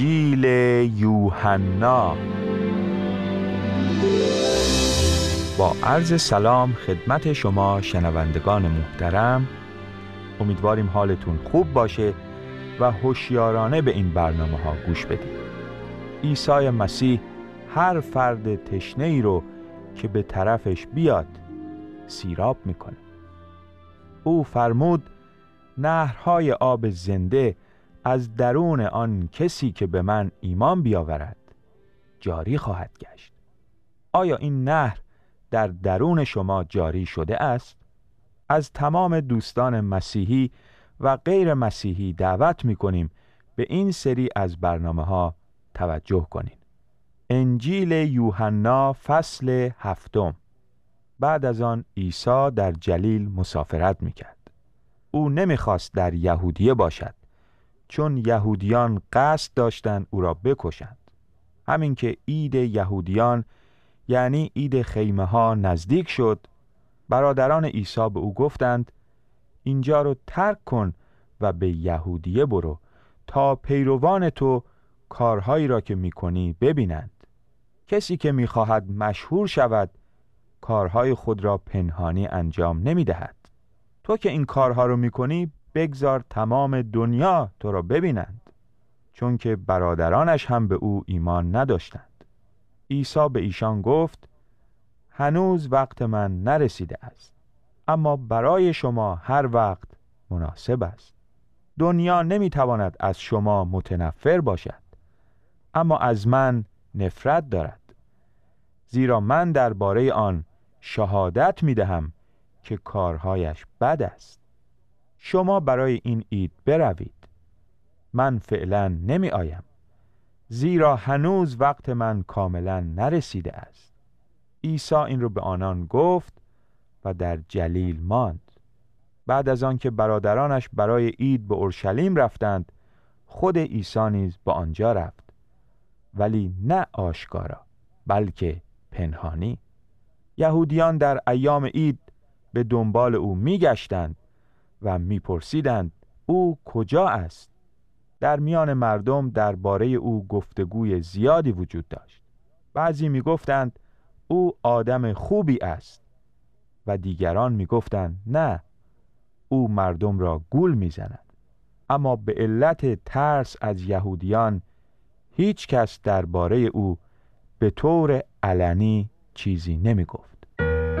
انجیل یوحنا. با عرض سلام خدمت شما شنوندگان محترم، امیدواریم حالتون خوب باشه و هوشیارانه به این برنامه‌ها گوش بدید. عیسی مسیح هر فرد تشنه‌ای رو که به طرفش بیاد سیراب میکنه. او فرمود نهرهای آب زنده از درون آن کسی که به من ایمان بیاورد جاری خواهد گشت. آیا این نهر در درون شما جاری شده است؟ از تمام دوستان مسیحی و غیر مسیحی دعوت می‌کنیم به این سری از برنامه‌ها توجه کنید. انجیل یوحنا فصل 7. بعد از آن عیسی در جلیل مسافرت می‌کرد. او نمی‌خواست در یهودیه باشد، چون یهودیان قصد داشتند او را بکشند. همین که عید یهودیان یعنی عید خیمه ها نزدیک شد، برادران عیسی به او گفتند اینجا رو ترک کن و به یهودیه برو تا پیروان تو کارهایی را که میکنی ببینند. کسی که میخواهد مشهور شود کارهای خود را پنهانی انجام نمیدهد. تو که این کارها رو میکنی بگذار تمام دنیا تو را ببینند، چون که برادرانش هم به او ایمان نداشتند. عیسی به ایشان گفت هنوز وقت من نرسیده است، اما برای شما هر وقت مناسب است. دنیا نمیتواند از شما متنفر باشد، اما از من نفرت دارد، زیرا من درباره آن شهادت میدهم که کارهایش بد است. شما برای این عید بروید، من فعلا نمی آیم، زیرا هنوز وقت من کاملا نرسیده است. عیسی این رو به آنان گفت و در جلیل ماند. بعد از آن که برادرانش برای عید به اورشلیم رفتند، خود عیسی نیز به آنجا رفت، ولی نه آشکارا بلکه پنهانی. یهودیان در ایام عید به دنبال او میگشتند و میپرسیدند او کجا است؟ در میان مردم درباره او گفتگوی زیادی وجود داشت. بعضی میگفتند او آدم خوبی است و دیگران میگفتند نه، او مردم را گول میزند. اما به علت ترس از یهودیان هیچ کس درباره او به طور علنی چیزی نمیگفت.